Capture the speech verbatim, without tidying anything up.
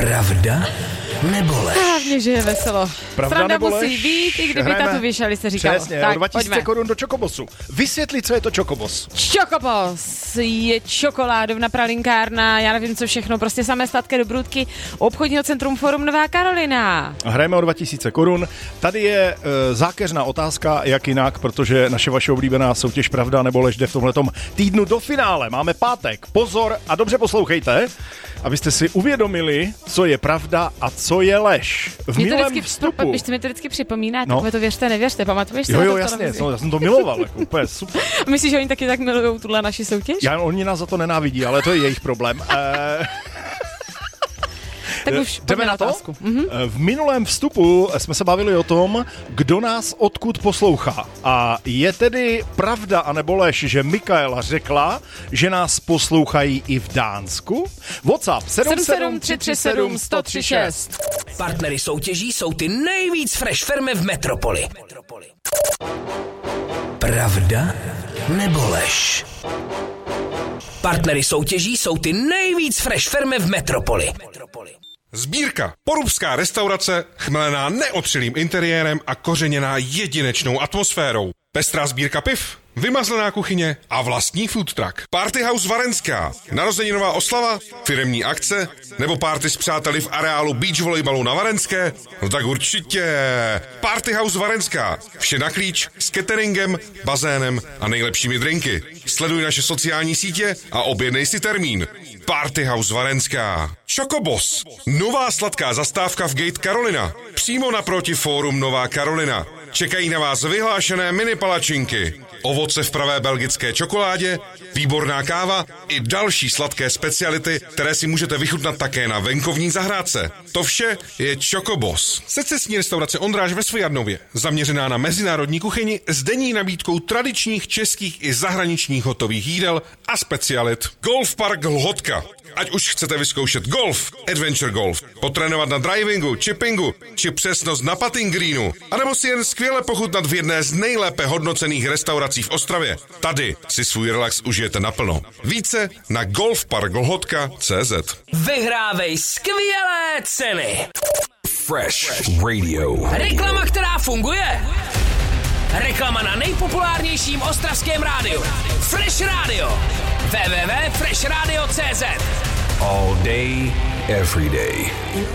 Pravda nebo lež? Hlavně, že je veselo. Pravda Sranda nebo musí lež? být, i kdyby Hrajeme. tatuvěšali, se říkalo. Přesně, tak, dva tisíce pojďme. korun do Čokobosu. Vysvětli, co je to Čokobos. Čokobos je čokoládovna pralinkárna, já nevím co všechno, prostě samé sladké dobrůdky obchodního centrum Forum Nová Karolina. Hrajeme o dva tisíce korun. Tady je e, zákeřná otázka, jak jinak, protože naše vaše oblíbená soutěž Pravda nebo lež jde v tomhletom týdnu do finále. Máme pátek. Pozor a dobře poslouchejte, abyste si uvědomili, co je pravda a co je lež. V Mě to minulém vždycky, vstupu... Když mi to vždycky připomíná, No. tak mi to věřte, nevěřte, pamatuješ se Jo, na jo, to v jasně, televizi? no, já jsem to miloval, jako, úplně super. Myslíš, že oni taky tak milujou tuhle naši soutěž? Já, oni nás za to nenávidí, ale to je jejich problém. E... Tak už jdeme na to? otázku. Mhm. V minulém vstupu jsme se bavili o tom, kdo nás odkud poslouchá. A je tedy pravda anebo lež, že Mikaela řekla, že nás poslouchají i v Dánsku? WhatsApp sedm sedm tři tři sedm jedna nula tři šest. Partnery soutěží jsou ty nejvíc fresh firmy v metropoli. Pravda nebo lež? Partnery soutěží jsou ty nejvíc fresh firmy v metropoli. Sbírka. Porubská restaurace, chmelená neotřelým interiérem a kořeněná jedinečnou atmosférou. Pestrá sbírka piv, vymazlená kuchyně a vlastní food truck. Party House Varenská. Narozeninová oslava, firemní akce nebo party s přáteli v areálu beach volejbalu na Varenské? No tak určitě. Party House Varenská. Vše na klíč s cateringem, bazénem a nejlepšími drinky. Sleduj naše sociální sítě a objednej si termín. Party House Varenská. Čokobos. Nová sladká zastávka v Gate Karolina. Přímo naproti Fórum Nová Karolina. Čekají na vás vyhlášené mini palačinky, ovoce v pravé belgické čokoládě, výborná káva i další sladké speciality, které si můžete vychutnat také na venkovní zahrádce. To vše je Čokobos. Secesní restaurace Ondráž ve Svojadnově, zaměřená na mezinárodní kuchyni s denní nabídkou tradičních českých i zahraničních hotových jídel a specialit. Golf Park Lhotka. Ať už chcete vyzkoušet golf, adventure golf, potrénovat na drivingu, chippingu, či přesnost na putting greenu, anebo si jen skvěle pochutnat v jedné z nejlépe hodnocených restaurací v Ostravě. Tady si svůj relax užijete naplno. Více na golfparklhotka tečka cé zet. Vyhrávej skvělé ceny. Fresh Radio. Reklama, která funguje. Reklama na nejpopulárnějším ostravském rádiu. Fresh Radio. w w w tečka fresh radio tečka cé zet. All day, every day.